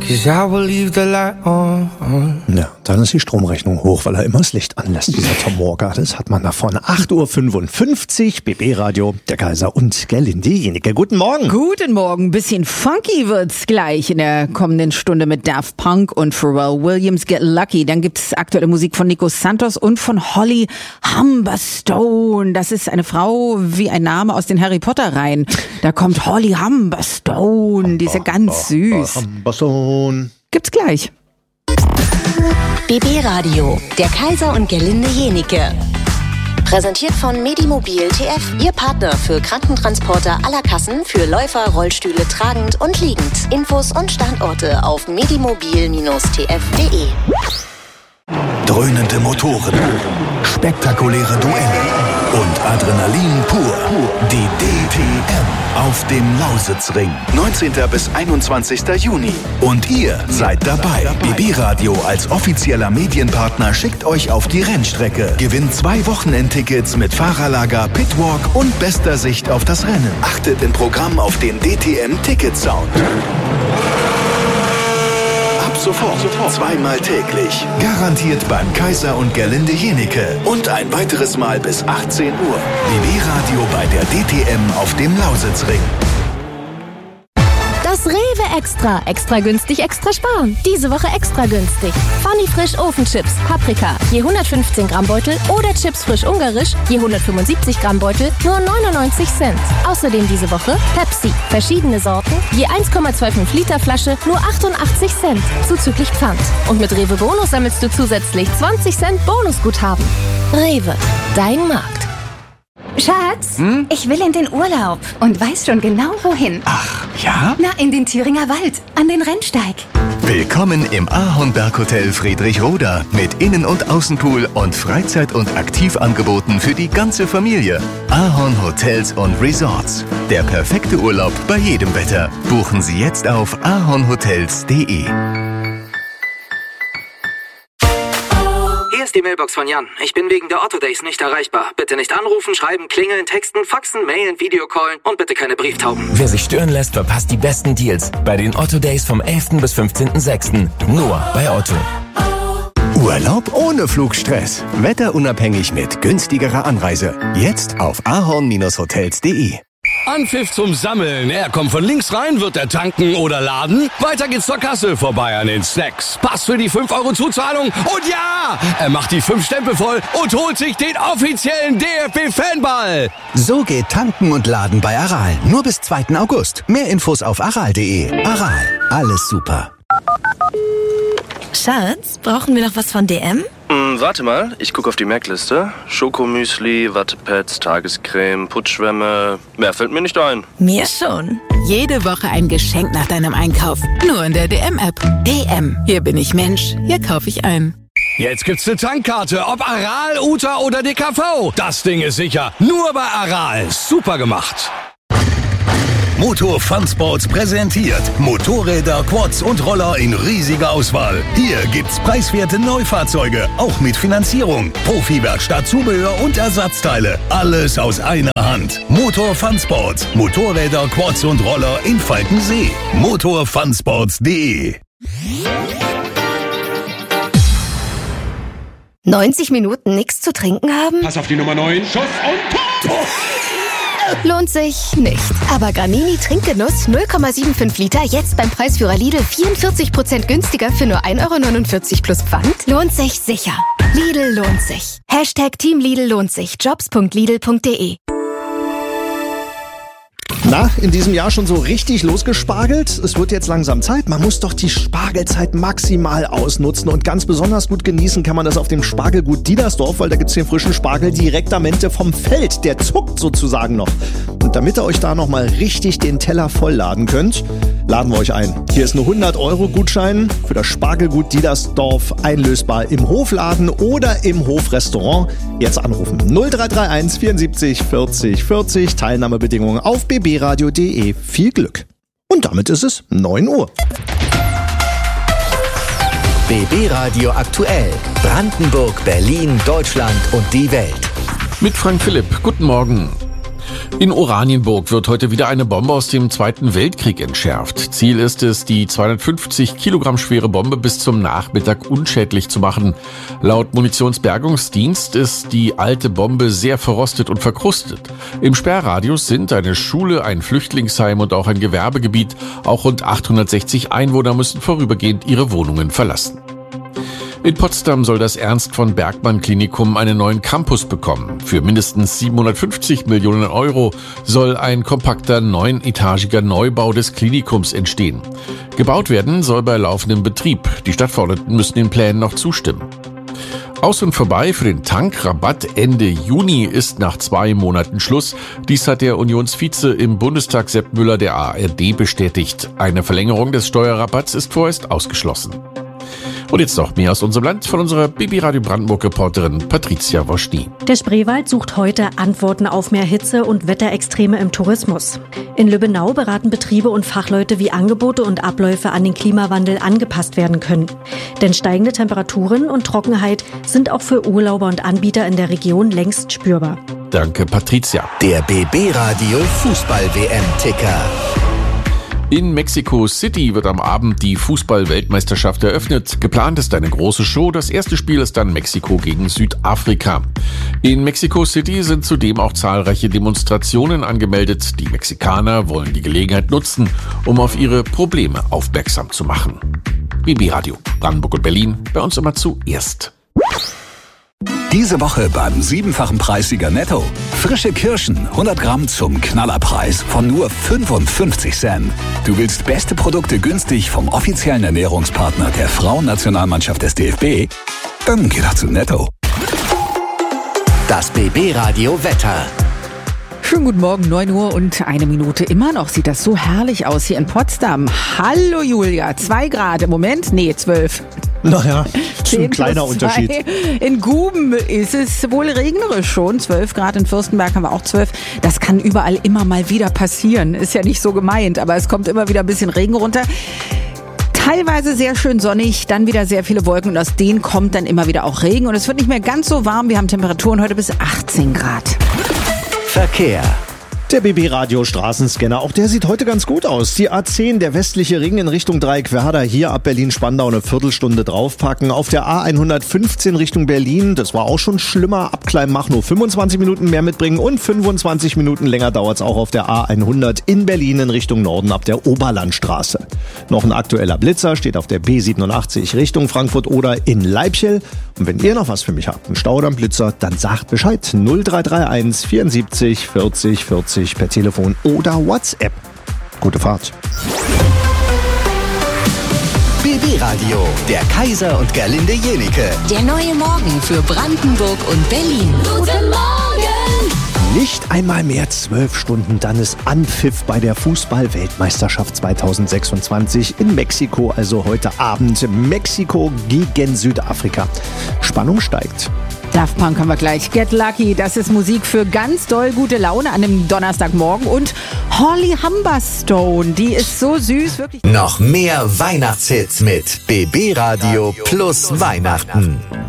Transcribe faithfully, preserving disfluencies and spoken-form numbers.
'cause I will leave the light on. Ja, dann ist die Stromrechnung hoch, weil er immer das Licht anlässt, dieser Tom Walker. Das hat man davon. acht Uhr fünfundfünfzig, B B-Radio, der Kaiser und Gerlinde Jenike. Guten Morgen. Guten Morgen. Bisschen funky wird's gleich in der kommenden Stunde mit Daft Punk und Pharrell Williams, Get Lucky. Dann gibt's aktuelle Musik von Nico Santos und von Holly Humberstone. Das ist eine Frau wie ein Name aus den Harry Potter Reihen. Da kommt Holly Humberstone. Die ist ja ganz süß. Humberstone. Gibt's gleich. B B-Radio, der Kaiser und Gerlinde Jenike. Präsentiert von Medimobil T F, Ihr Partner für Krankentransporter aller Kassen für Läufer, Rollstühle tragend und liegend. Infos und Standorte auf medimobil T F punkt de. Dröhnende Motoren, spektakuläre Duelle und Adrenalin pur. Die D T M auf dem Lausitzring. neunzehnten bis einundzwanzigsten Juni. Und ihr seid dabei. B B-Radio als offizieller Medienpartner schickt euch auf die Rennstrecke. Gewinnt zwei Wochenendtickets mit Fahrerlager, Pitwalk und bester Sicht auf das Rennen. Achtet im Programm auf den D T M-Ticket-Sound. Sofort, zweimal täglich. Garantiert beim Kaiser und Gerlinde Jenike. Und ein weiteres Mal bis achtzehn Uhr. B B-Radio bei der D T M auf dem Lausitzring. Das Rewe Extra. Extra günstig, extra sparen. Diese Woche extra günstig. Funny Frisch Ofenchips, Paprika, je hundertfünfzehn Gramm Beutel oder Chips frisch ungarisch, je hundertfünfundsiebzig Gramm Beutel, nur neunundneunzig Cent. Außerdem diese Woche Pepsi, verschiedene Sorten, je eins Komma fünfundzwanzig Liter Flasche, nur achtundachtzig Cent, zuzüglich Pfand. Und mit Rewe Bonus sammelst du zusätzlich zwanzig Cent Bonusguthaben. Rewe, dein Markt. Schatz, hm? Ich will in den Urlaub und weiß schon genau wohin. Ach, ja? Na, in den Thüringer Wald, an den Rennsteig. Willkommen im Ahornberghotel Friedrichroda mit Innen- und Außenpool und Freizeit- und Aktivangeboten für die ganze Familie. Ahorn Hotels und Resorts. Der perfekte Urlaub bei jedem Wetter. Buchen Sie jetzt auf ahornhotels punkt de. Hier ist die Mailbox von Jan. Ich bin wegen der Otto Days nicht erreichbar. Bitte nicht anrufen, schreiben, klingeln, texten, faxen, mailen, Videocallen und bitte keine Brieftauben. Wer sich stören lässt, verpasst die besten Deals bei den Otto Days vom elften bis fünfzehnten sechsten Nur bei Otto. Urlaub ohne Flugstress. Wetterunabhängig mit günstigerer Anreise. Jetzt auf ahorn-hotels punkt de. Anpfiff zum Sammeln. Er kommt von links rein, wird er tanken oder laden. Weiter geht's zur Kasse, vorbei an den Snacks. Pass für die fünf Euro Zuzahlung. Und ja, er macht die fünf Stempel voll und holt sich den offiziellen D F B-Fanball. So geht tanken und laden bei Aral. Nur bis zweiten August. Mehr Infos auf aral punkt de. Aral, alles super. Schatz, brauchen wir noch was von D M? Hm, warte mal, ich gucke auf die Merkliste. Schokomüsli, Wattepads, Tagescreme, Putzschwämme. Mehr fällt mir nicht ein. Mir schon. Jede Woche ein Geschenk nach deinem Einkauf. Nur in der D M-App. D M. Hier bin ich Mensch. Hier kaufe ich ein. Jetzt gibt's eine Tankkarte, ob Aral, Uta oder D K V. Das Ding ist sicher. Nur bei Aral. Super gemacht. Motor Fun Sports präsentiert Motorräder, Quads und Roller in riesiger Auswahl. Hier gibt's preiswerte Neufahrzeuge, auch mit Finanzierung, Profi-Werkstatt, Zubehör und Ersatzteile. Alles aus einer Hand. Motor Fun Sports. Motorräder, Quads und Roller in Falkensee. motor fun sports punkt de. neunzig Minuten nichts zu trinken haben? Pass auf die Nummer neun. Schuss und Tor! Lohnt sich nicht. Aber Granini Trinkgenuss null Komma fünfundsiebzig Liter jetzt beim Preisführer Lidl vierundvierzig Prozent günstiger für nur ein Euro neunundvierzig plus Pfand? Lohnt sich sicher. Lidl lohnt sich. Hashtag Team Lidl lohnt sich. jobs punkt lidl punkt de. Na, in diesem Jahr schon so richtig losgespargelt? Es wird jetzt langsam Zeit. Man muss doch die Spargelzeit maximal ausnutzen und ganz besonders gut genießen kann man das auf dem Spargelgut Diedersdorf, weil da gibt's den frischen Spargel direktamente vom Feld. Der zuckt sozusagen noch. Und damit ihr euch da nochmal richtig den Teller vollladen könnt, laden wir euch ein. Hier ist ein hundert Euro Gutschein für das Spargelgut Diedersdorf, einlösbar im Hofladen oder im Hofrestaurant. Jetzt anrufen. null drei drei eins vierundsiebzig vierzig vierzig. Teilnahmebedingungen auf b b radio punkt de. Viel Glück. Und damit ist es neun Uhr. B B-Radio aktuell. Brandenburg, Berlin, Deutschland und die Welt. Mit Frank Philipp. Guten Morgen. In Oranienburg wird heute wieder eine Bombe aus dem Zweiten Weltkrieg entschärft. Ziel ist es, die zweihundertfünfzig Kilogramm schwere Bombe bis zum Nachmittag unschädlich zu machen. Laut Munitionsbergungsdienst ist die alte Bombe sehr verrostet und verkrustet. Im Sperrradius sind eine Schule, ein Flüchtlingsheim und auch ein Gewerbegebiet. Auch rund achthundertsechzig Einwohner müssen vorübergehend ihre Wohnungen verlassen. In Potsdam soll das Ernst von Bergmann Klinikum einen neuen Campus bekommen. Für mindestens siebenhundertfünfzig Millionen Euro soll ein kompakter neunetagiger Neubau des Klinikums entstehen. Gebaut werden soll bei laufendem Betrieb. Die Stadtverordneten müssen den Plänen noch zustimmen. Aus und vorbei für den Tankrabatt Ende Juni ist nach zwei Monaten Schluss. Dies hat der Unionsvize im Bundestag Sepp Müller der A R D bestätigt. Eine Verlängerung des Steuerrabatts ist vorerst ausgeschlossen. Und jetzt noch mehr aus unserem Land von unserer B B Radio Brandenburg-Reporterin Patricia Woschny. Der Spreewald sucht heute Antworten auf mehr Hitze und Wetterextreme im Tourismus. In Lübbenau beraten Betriebe und Fachleute, wie Angebote und Abläufe an den Klimawandel angepasst werden können. Denn steigende Temperaturen und Trockenheit sind auch für Urlauber und Anbieter in der Region längst spürbar. Danke, Patricia. Der B B Radio Fußball-W M-Ticker. In Mexico City wird am Abend die Fußball-Weltmeisterschaft eröffnet. Geplant ist eine große Show. Das erste Spiel ist dann Mexiko gegen Südafrika. In Mexico City sind zudem auch zahlreiche Demonstrationen angemeldet. Die Mexikaner wollen die Gelegenheit nutzen, um auf ihre Probleme aufmerksam zu machen. B B Radio Brandenburg und Berlin, bei uns immer zuerst. Diese Woche beim siebenfachen Preissieger Netto. Frische Kirschen, hundert Gramm zum Knallerpreis von nur fünfundfünfzig Cent. Du willst beste Produkte günstig vom offiziellen Ernährungspartner der Frauennationalmannschaft des D F B? Dann geh doch zu Netto. Das B B Radio Wetter. Schönen guten Morgen, neun Uhr und eine Minute. Immer noch sieht das so herrlich aus hier in Potsdam. Hallo Julia, zwei Grad im Moment? Nee, zwölf. Naja, ist ein kleiner Unterschied. In Guben ist es wohl regnerisch schon. zwölf Grad, in Fürstenberg haben wir auch zwölf. Das kann überall immer mal wieder passieren. Ist ja nicht so gemeint, aber es kommt immer wieder ein bisschen Regen runter. Teilweise sehr schön sonnig, dann wieder sehr viele Wolken und aus denen kommt dann immer wieder auch Regen. Und es wird nicht mehr ganz so warm. Wir haben Temperaturen heute bis achtzehn Grad. Verkehr. Der B B Radio Straßenscanner, auch der sieht heute ganz gut aus. Die A zehn, der westliche Ring in Richtung Dreieckwerder, hier ab Berlin-Spandau eine Viertelstunde draufpacken. Auf der A hundertfünfzehn Richtung Berlin, das war auch schon schlimmer, ab Kleinmachnow fünfundzwanzig Minuten mehr mitbringen und fünfundzwanzig Minuten länger dauert's auch auf der A hundert in Berlin in Richtung Norden ab der Oberlandstraße. Noch ein aktueller Blitzer steht auf der B siebenundachtzig Richtung Frankfurt oder in Leipzig. Und wenn ihr noch was für mich habt, einen Stau oder einen Blitzer, dann sagt Bescheid. null drei drei eins vierundsiebzig vierzig vierzig per Telefon oder WhatsApp. Gute Fahrt. B B Radio, der Kaiser und Gerlinde Jenike. Der neue Morgen für Brandenburg und Berlin. Guten Morgen! Nicht einmal mehr zwölf Stunden, dann ist Anpfiff bei der Fußball-Weltmeisterschaft zweitausendsechsundzwanzig in Mexiko, also heute Abend Mexiko gegen Südafrika. Spannung steigt. Daft Punk haben wir gleich. Get Lucky, das ist Musik für ganz doll gute Laune an einem Donnerstagmorgen. Und Holly Humberstone, die ist so süß, wirklich. Noch mehr Weihnachtshits mit B B Radio plus Weihnachten.